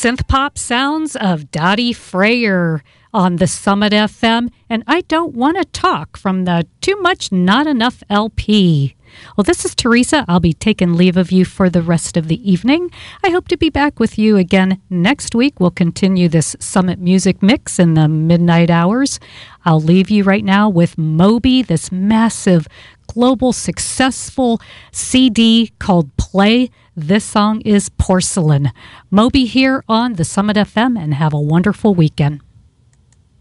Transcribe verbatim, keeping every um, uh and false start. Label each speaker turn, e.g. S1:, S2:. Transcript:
S1: synth pop sounds of Dottie Freyer on the Summit F M, and I Don't Want to Talk from the Too Much Not Enough L P. Well, this is Teresa. I'll be taking leave of you for the rest of the evening. I hope to be back with you again next week. We'll continue this Summit Music Mix in the midnight hours. I'll leave you right now with Moby, this massive, global, successful C D called Play. This song is Porcelain. Moby here on the Summit F M, and have a wonderful weekend.